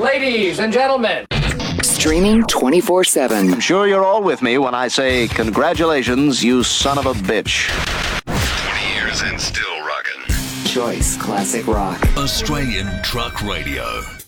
Ladies and gentlemen. Streaming 24/7. I'm sure you're all with me when I say congratulations, you son of a bitch. 20 years and still rockin'. Choice Classic Rock. Australian Truck Radio.